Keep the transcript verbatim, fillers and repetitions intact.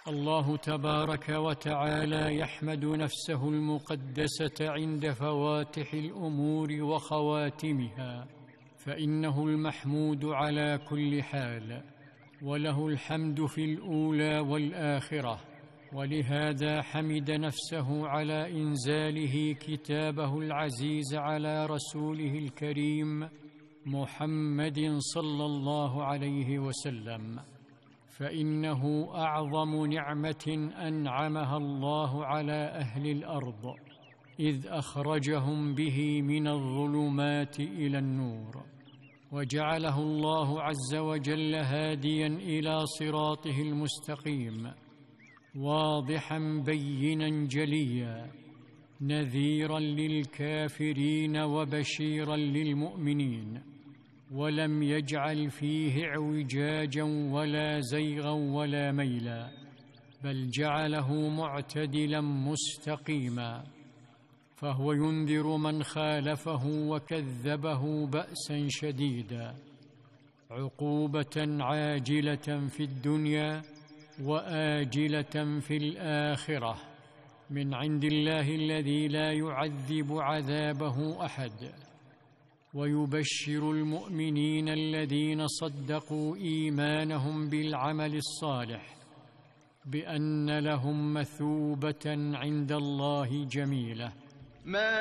الله تبارك وتعالى يحمد نفسه المقدسة عند فواتح الأمور وخواتمها، فإنه المحمود على كل حال، وله الحمد في الأولى والآخرة. ولهذا حمد نفسه على إنزاله كتابه العزيز على رسوله الكريم محمد صلى الله عليه وسلم، فإنه أعظم نعمة أنعمها الله على أهل الأرض، إذ أخرجهم به من الظلمات إلى النور، وجعله الله عز وجل هاديا إلى صراطه المستقيم، واضحا بينا جليا، نذيرا للكافرين وبشيرا للمؤمنين، ولم يجعل فيه اعوجاجا ولا زيغا ولا ميلا، بل جعله معتدلا مستقيما، فهو ينذر من خالفه وكذبه بأسا شديدا، عقوبة عاجلة في الدنيا وآجلة في الآخرة، من عند الله الذي لا يعذب عذابه أحد. ويبشر المؤمنين الذين صدقوا إيمانهم بالعمل الصالح بأن لهم مثوبة عند الله جميلة.